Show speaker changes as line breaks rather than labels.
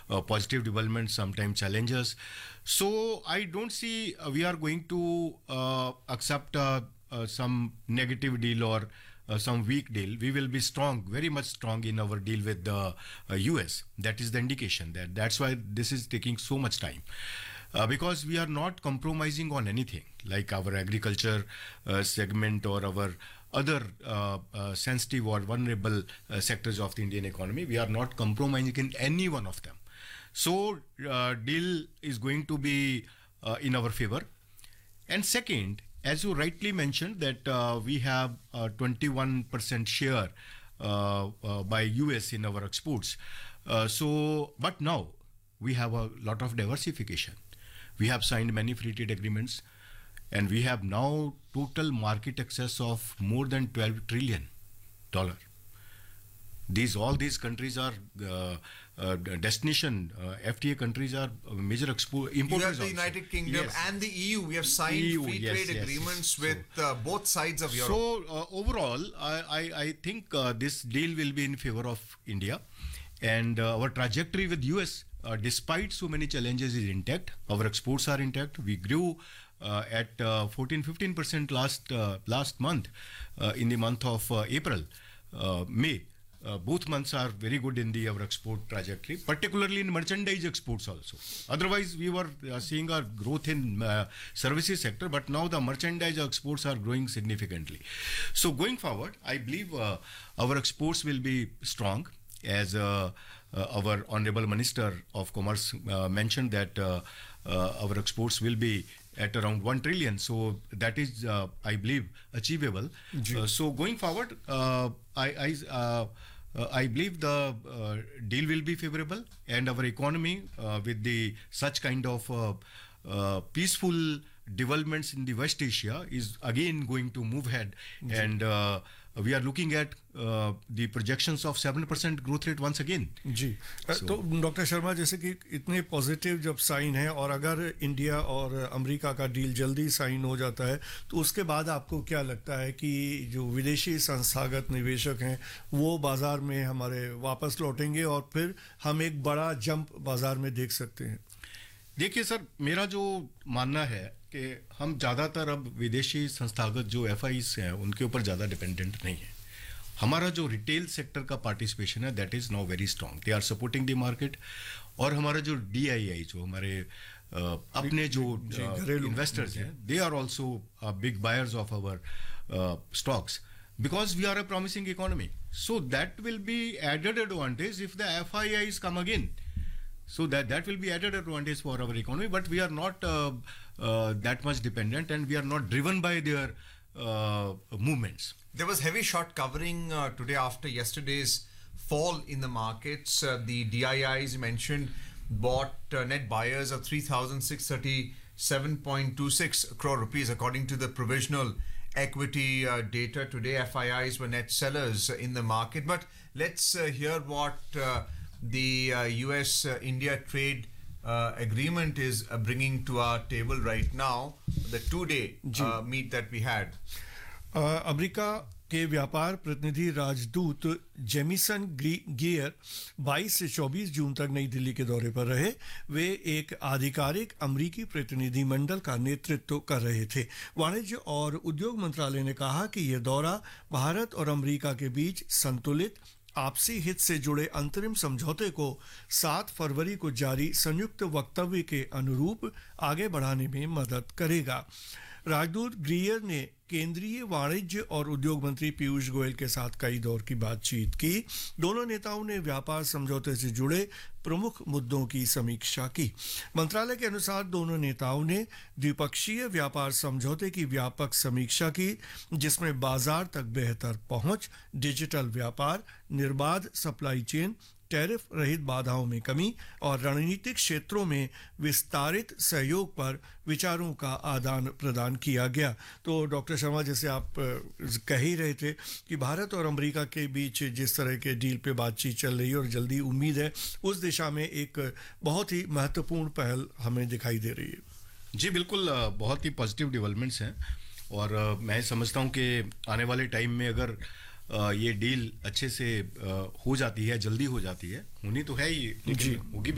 positive developments, sometimes challenges. So I don't see we are going to accept some negative deal or some weak deal. We will be strong, very much strong in our deal with the US. That is the indication. That's why this is taking so much time. Because we are not compromising on anything like our agriculture segment or our other sensitive or vulnerable sectors of the Indian economy. We are not compromising in any one of them. So deal is going to be in our favor. And second, as you rightly mentioned, that we have a 21% share by US in our exports. But now we have a lot of diversification. We have signed many free trade agreements, and we have now total market access of more than $12 trillion. All these countries are destination FTA countries are major importers.
You have the United Kingdom and the EU. We have signed free trade agreements with both sides of Europe.
So overall, I think this deal will be in favor of India, and our trajectory with US. Despite so many challenges is intact. Our exports are intact. We grew at 14-15% last month in the month of April, May. Both months are very good in our export trajectory, particularly in merchandise exports also. Otherwise, we were seeing our growth in services sector, but now the merchandise exports are growing significantly. So going forward, I believe our exports will be strong, as our Honorable Minister of Commerce mentioned that our exports will be at around 1 trillion. So that is, I believe, achievable. So going forward, I believe the deal will be favorable, and our economy with such kind of peaceful developments in the West Asia is again going to move ahead. And we are looking at the projections of 7% growth rate once again.
जी तो doctor Sharma, जैसे कि इतने positive जब sign है, और अगर India और America का डील जल्दी साइन हो जाता है, तो उसके बाद आपको क्या लगता है कि जो विदेशी संस्थागत निवेशक हैं वो बाजार में हमारे वापस लौटेंगे और फिर हम एक बड़ा जंप बाजार में देख सकते हैं?
देखिए सर, मेरा जो मानना है कि हम ज़्यादातर अब विदेशी संस्थागत जो FIs हैं उनके ऊपर ज़्यादा डिपेंडेंट नहीं है. हमारा जो रिटेल सेक्टर का पार्टिसिपेशन है that is now very strong. They are supporting the market. और हमारा जो DII जो हमारे अपने जो इन्वेस्टर्स हैं, they are also big buyers of our stocks, because we are a promising economy. So that will be added advantage if the FIIs come again. So that will be added advantage for our economy, but we are not that much dependent, and we are not driven by their movements.
There was heavy short covering today after yesterday's fall in the markets. The DIIs mentioned bought net buyers of 3,637.26 crore rupees according to the provisional equity data. Today FIIs were net sellers in the market. But let's hear what the US-India trade agreement is bringing to our table right now, the two-day meet that we had.
America के व्यापार प्रतिनिधि राजदूत Jameson gear 22 से 24 जून तक नई दिल्ली के दौरे पर रहे. वे एक आधिकारिक अमेरिकी प्रतिनिधि मंडल का नेतृत्व कर रहे थे. वाणिज्य और उद्योग मंत्रालय ने कहा कि यह दौरा भारत और अमेरिका के बीच संतुलित आपसी हित से जुड़े अंतरिम समझौते को 7 फरवरी को जारी संयुक्त वक्तव्य के अनुरूप आगे बढ़ाने में मदद करेगा. राजदूत ग्रियर ने केंद्रीय वाणिज्य और उद्योग मंत्री पीयूष गोयल के साथ कई दौर की बातचीत की. दोनों नेताओं ने व्यापार समझौते से जुड़े प्रमुख मुद्दों की समीक्षा की. मंत्रालय के अनुसार दोनों नेताओं ने द्विपक्षीय व्यापार समझौते की व्यापक समीक्षा की, जिसमें बाजार तक बेहतर पहुंच, डिजिटल व्यापार, निर्बाध सप्लाई चेन, टैरिफ रहित बाधाओं में कमी और रणनीतिक क्षेत्रों में विस्तारित सहयोग पर विचारों का आदान प्रदान किया गया. तो डॉक्टर शर्मा, जैसे आप कह ही रहे थे कि भारत और अमेरिका के बीच जिस तरह के डील पे बातचीत चल रही है और जल्दी उम्मीद है उस दिशा में एक बहुत ही महत्वपूर्ण पहल हमें दिखाई दे रही है.
जी बिल्कुल, बहुत ही पॉजिटिव डेवलपमेंट्स हैं और मैं समझता हूँ कि आने वाले टाइम में अगर ये डील अच्छे से हो जाती है, जल्दी हो जाती है, होनी तो है ही, लेकिन होगी